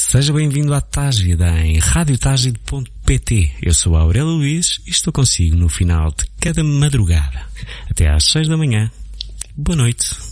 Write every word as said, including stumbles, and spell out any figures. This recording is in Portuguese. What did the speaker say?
Seja bem-vindo à Tágida em rádio tágida ponto pt. Eu sou a Aurélio Luís e estou consigo no final de cada madrugada. Até às seis da manhã. Boa noite.